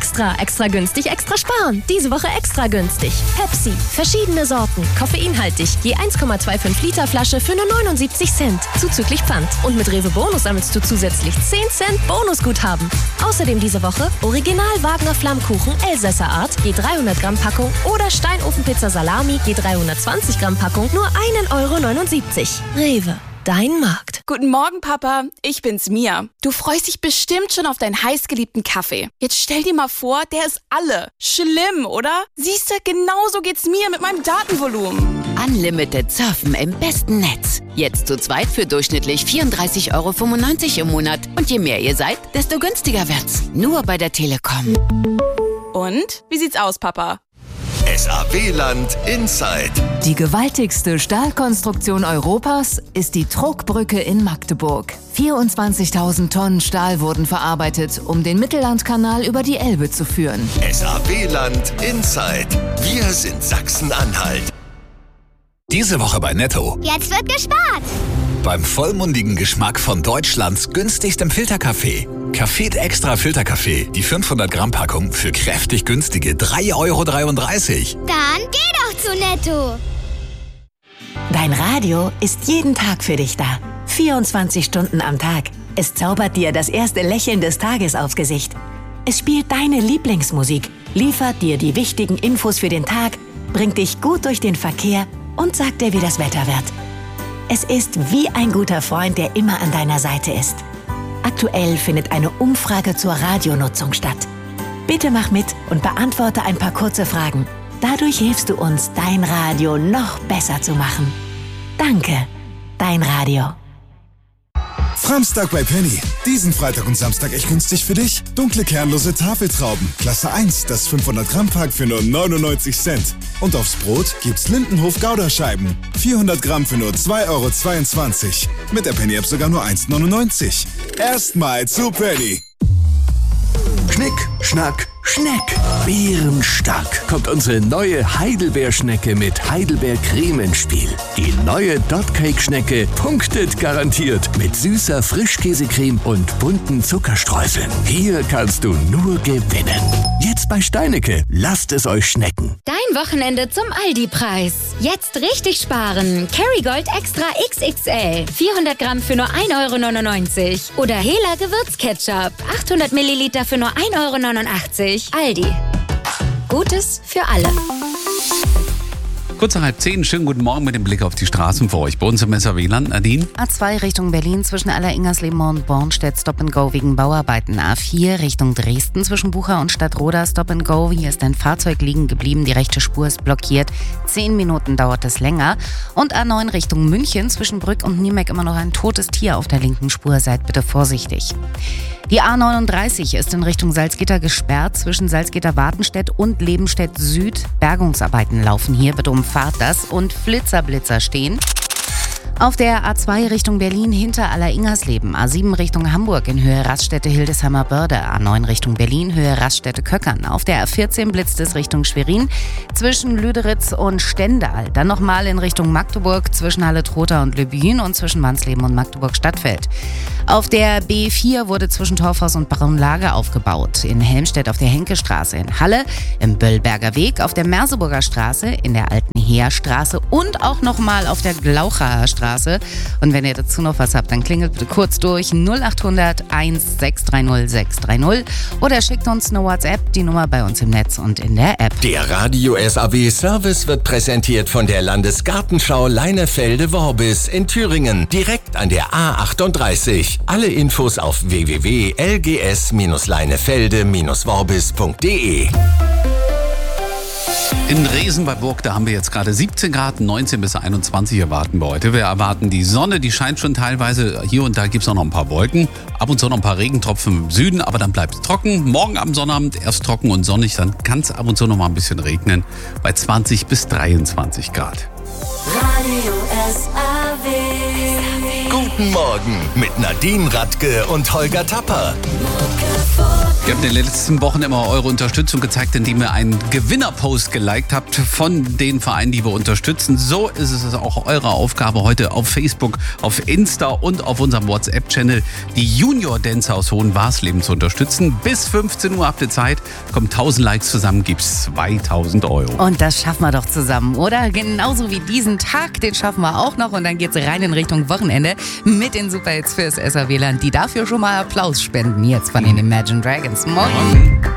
Extra. Extra günstig, extra sparen. Diese Woche extra günstig. Pepsi. Verschiedene Sorten. Koffeinhaltig. Je 1,25 Liter Flasche für nur 79 Cent. Zuzüglich Pfand. Und mit Rewe Bonus sammelst du zusätzlich 10 Cent Bonusguthaben. Außerdem diese Woche Original Wagner Flammkuchen Elsässer Art. Je 300 Gramm Packung. Oder Steinofenpizza Salami. Je 320 Gramm Packung. Nur 1,79 €. Rewe. Dein Markt. Guten Morgen, Papa. Ich bin's, Mia. Du freust dich bestimmt schon auf deinen heißgeliebten Kaffee. Jetzt stell dir mal vor, der ist alle. Schlimm, oder? Siehst du, genauso geht's mir mit meinem Datenvolumen. Unlimited Surfen im besten Netz. Jetzt zu zweit für durchschnittlich 34,95 € im Monat. Und je mehr ihr seid, desto günstiger wird's. Nur bei der Telekom. Und? Wie sieht's aus, Papa? SAW-Land Inside. Die gewaltigste Stahlkonstruktion Europas ist die Trugbrücke in Magdeburg. 24.000 Tonnen Stahl wurden verarbeitet, um den Mittellandkanal über die Elbe zu führen. SAW-Land Inside. Wir sind Sachsen-Anhalt. Diese Woche bei Netto. Jetzt wird gespart. Beim vollmundigen Geschmack von Deutschlands günstigstem Filterkaffee. Café Extra Filterkaffee. Die 500 Gramm Packung für kräftig günstige 3,33 €. Dann geh doch zu Netto. Dein Radio ist jeden Tag für dich da. 24 Stunden am Tag. Es zaubert dir das erste Lächeln des Tages aufs Gesicht. Es spielt deine Lieblingsmusik, liefert dir die wichtigen Infos für den Tag, bringt dich gut durch den Verkehr und sagt dir, wie das Wetter wird. Es ist wie ein guter Freund, der immer an deiner Seite ist. Aktuell findet eine Umfrage zur Radionutzung statt. Bitte mach mit und beantworte ein paar kurze Fragen. Dadurch hilfst du uns, dein Radio noch besser zu machen. Danke, dein Radio. Framstag bei Penny. Diesen Freitag und Samstag echt günstig für dich. Dunkle kernlose Tafeltrauben. Klasse 1, das 500 Gramm Pack für nur 99 Cent. Und aufs Brot gibt's Lindenhof Gouda-Scheiben. 400 Gramm für nur 2,22 €. Mit der Penny-App sogar nur 1,99 €. Erstmal zu Penny. Schnick, Schnack, Schneck. Bärenstark kommt unsere neue Heidelbeerschnecke mit Heidelbeercreme ins Spiel. Die neue Dotcake-Schnecke punktet garantiert mit süßer Frischkäsecreme und bunten Zuckerstreuseln. Hier kannst du nur gewinnen. Jetzt bei Steinecke. Lasst es euch schmecken. Dein Wochenende zum Aldi-Preis. Jetzt richtig sparen. Kerrygold Extra XXL. 400 Gramm für nur 1,99 €. Oder Hela Gewürzketchup. 800 Milliliter für nur 1,89 €. Aldi. Gutes für alle. Kurz nach 9:30, schönen guten Morgen mit dem Blick auf die Straßen für euch. Bei uns im SAW-Land, Nadine. A2 Richtung Berlin zwischen Aller-Ingersleben und Bornstedt Stop and Go wegen Bauarbeiten. A4 Richtung Dresden zwischen Bucha und Stadtroda Stop and Go. Hier ist ein Fahrzeug liegen geblieben, die rechte Spur ist blockiert. 10 Minuten dauert es länger. Und A9 Richtung München zwischen Brück und Niemek immer noch ein totes Tier auf der linken Spur. Seid bitte vorsichtig. Die A39 ist in Richtung Salzgitter gesperrt zwischen Salzgitter-Wartenstedt und Lebenstedt Süd. Bergungsarbeiten laufen hier, bitte umfahrt das und Flitzer stehen. Auf der A2 Richtung Berlin hinter Aller-Ingersleben, A7 Richtung Hamburg in Höhe Raststätte-Hildesheimer-Börde, A9 Richtung Berlin, Höhe Raststätte-Köckern. Auf der A14 blitzt es Richtung Schwerin zwischen Lüderitz und Stendal. Dann nochmal in Richtung Magdeburg zwischen Halle-Trotha und Lübben und zwischen Wansleben und Magdeburg-Stadtfeld. Auf der B4 wurde zwischen Torfhaus und Braunlage aufgebaut. In Helmstedt auf der Henkestraße, in Halle, im Böllberger Weg, auf der Merseburger Straße, in der Alten Heerstraße und auch nochmal auf der Glauchaer Straße. Und wenn ihr dazu noch was habt, dann klingelt bitte kurz durch 0800 1630 630 oder schickt uns eine WhatsApp, die Nummer bei uns im Netz und in der App. Der Radio SAW Service wird präsentiert von der Landesgartenschau Leinefelde-Worbis in Thüringen, direkt an der A38. Alle Infos auf www.lgs-leinefelde-worbis.de. In Dresen bei Burg, da haben wir jetzt gerade 17 Grad, 19 bis 21 erwarten wir heute. Wir erwarten die Sonne, die scheint schon teilweise. Hier und da gibt es auch noch ein paar Wolken. Ab und zu noch ein paar Regentropfen im Süden, aber dann bleibt es trocken. Morgen am Sonnabend erst trocken und sonnig, dann kann es ab und zu noch mal ein bisschen regnen. Bei 20 bis 23 Grad. Radio SAW. Guten Morgen mit Nadine Radke und Holger Tapper. Ihr habt in den letzten Wochen immer eure Unterstützung gezeigt, indem ihr einen Gewinnerpost geliked habt von den Vereinen, die wir unterstützen. So ist es auch eure Aufgabe heute auf Facebook, auf Insta und auf unserem WhatsApp-Channel, die Junior-Dancer aus Hohenwarsleben zu unterstützen. Bis 15 Uhr habt ihr Zeit, kommen 1000 Likes zusammen, gibt's 2000 Euro. Und das schaffen wir doch zusammen, oder? Genauso wie diesen Tag, den schaffen wir auch noch. Und dann geht's rein in Richtung Wochenende mit den Superhits fürs SAW-Land, die dafür schon mal Applaus spenden. Jetzt von den Imagine Dragons. Moin!